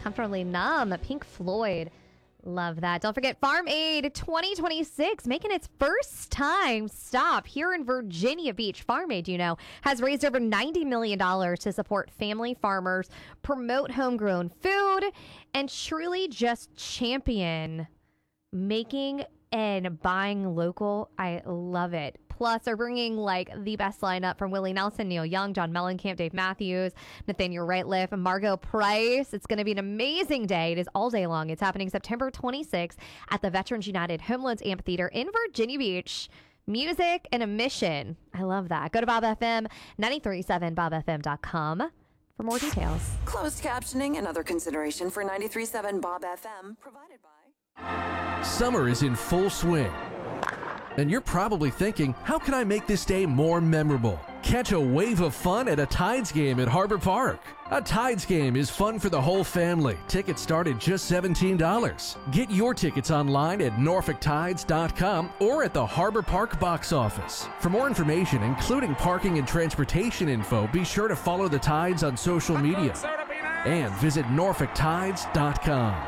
Comfortably Numb, Pink Floyd. Love that. Don't forget Farm Aid 2026, making its first time stop here in Virginia Beach. Farm Aid, has raised over $90 million to support family farmers, promote homegrown food, and truly just champion making and buying local. I love it. Plus, they're bringing the best lineup from Willie Nelson, Neil Young, John Mellencamp, Dave Matthews, Nathaniel Rateliff, and Margot Price. It's going to be an amazing day. It is all day long. It's happening September 26th at the Veterans United Homelands Amphitheater in Virginia Beach. Music and a mission. I love that. Go to Bob FM, 93.7 bobfm.com for more details. Closed captioning and other consideration for 93.7 Bob FM provided by... Summer is in full swing. And you're probably thinking, how can I make this day more memorable? Catch a wave of fun at a Tides game at Harbor Park. A Tides game is fun for the whole family. Tickets start at just $17. Get your tickets online at norfolktides.com or at the Harbor Park box office. For more information, including parking and transportation info, be sure to follow the Tides on social media and visit norfolktides.com.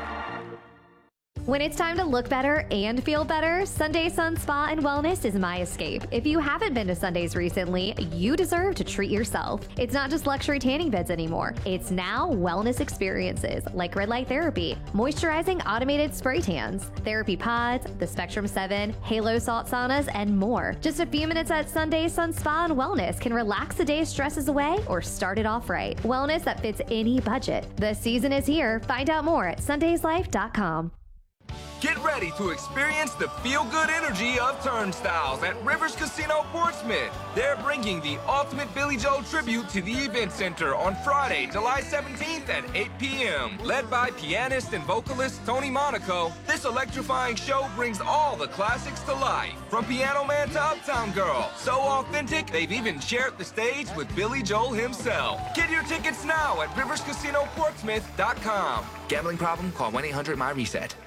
When it's time to look better and feel better, Sunday Sun Spa and Wellness is my escape. If you haven't been to Sundays recently, you deserve to treat yourself. It's not just luxury tanning beds anymore. It's now wellness experiences like red light therapy, moisturizing automated spray tans, therapy pods, the Spectrum 7, Halo salt saunas, and more. Just a few minutes at Sunday Sun Spa and Wellness can relax the day's stresses away or start it off right. Wellness that fits any budget. The season is here. Find out more at sundayslife.com. Get ready to experience the feel-good energy of Turnstiles at Rivers Casino Portsmouth. They're bringing the ultimate Billy Joel tribute to the Event Center on Friday, July 17th at 8 p.m. Led by pianist and vocalist Tony Monaco, this electrifying show brings all the classics to life. From Piano Man to Uptown Girl, so authentic, they've even shared the stage with Billy Joel himself. Get your tickets now at riverscasinoportsmouth.com. Gambling problem? Call 1-800-MY-RESET.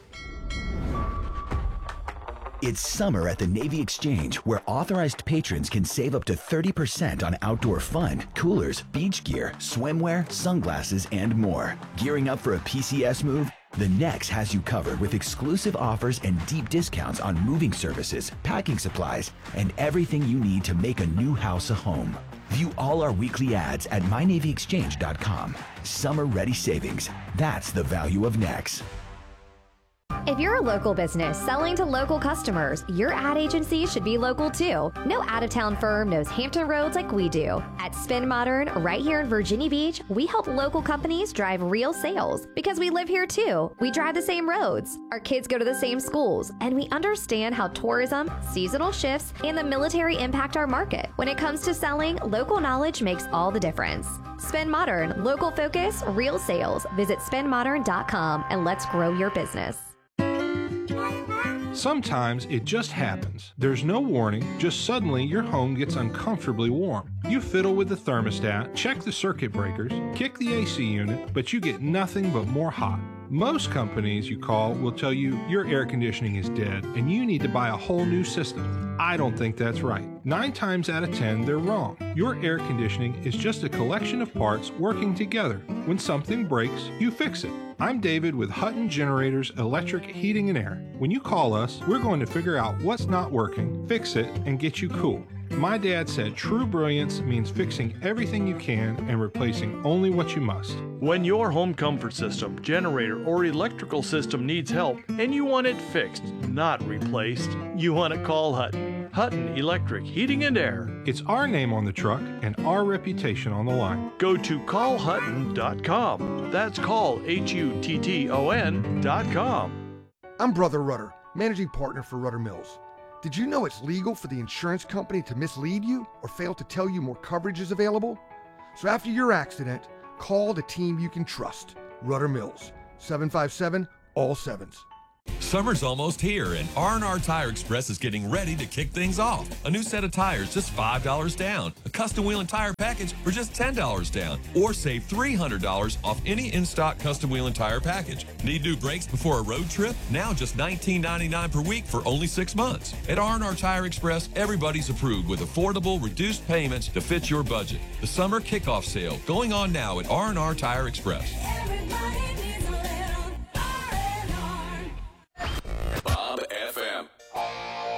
It's summer at the Navy Exchange, where authorized patrons can save up to 30% on outdoor fun, coolers, beach gear, swimwear, sunglasses, and more. Gearing up for a PCS move? The Nex has you covered with exclusive offers and deep discounts on moving services, packing supplies, and everything you need to make a new house a home. View all our weekly ads at mynavyexchange.com. Summer-ready savings. That's the value of Nex. If you're a local business selling to local customers, your ad agency should be local too. No out-of-town firm knows Hampton Roads like we do. At Spin Modern, right here in Virginia Beach, we help local companies drive real sales because we live here too. We drive the same roads, our kids go to the same schools, and we understand how tourism, seasonal shifts, and the military impact our market. When it comes to selling, local knowledge makes all the difference. Spin Modern, local focus, real sales. Visit spinmodern.com and let's grow your business. Sometimes it just happens. There's no warning, just suddenly your home gets uncomfortably warm. You fiddle with the thermostat, check the circuit breakers, kick the AC unit, but you get nothing but more hot. Most companies you call will tell you your air conditioning is dead and you need to buy a whole new system. I don't think that's right. 9 times out of 10, they're wrong. Your air conditioning is just a collection of parts working together. When something breaks, you fix it. I'm David with Hutton Generators Electric Heating and Air. When you call us, we're going to figure out what's not working, fix it, and get you cool. My dad said true brilliance means fixing everything you can and replacing only what you must. When your home comfort system, generator, or electrical system needs help and you want it fixed, not replaced, you want to call Hutton. Hutton Electric Heating and Air. It's our name on the truck and our reputation on the line. Go to callhutton.com. That's callhutton.com. I'm Brother Rudder, managing partner for Rudder Mills. Did you know it's legal for the insurance company to mislead you or fail to tell you more coverage is available? So after your accident, call the team you can trust. Rudder Mills, 757 all sevens. Summer's almost here, and R&R Tire Express is getting ready to kick things off. A new set of tires, just $5 down. A custom wheel and tire package for just $10 down. Or save $300 off any in-stock custom wheel and tire package. Need new brakes before a road trip? Now just $19.99 per week for only 6 months. At R&R Tire Express, everybody's approved with affordable, reduced payments to fit your budget. The summer kickoff sale going on now at R&R Tire Express. Everybody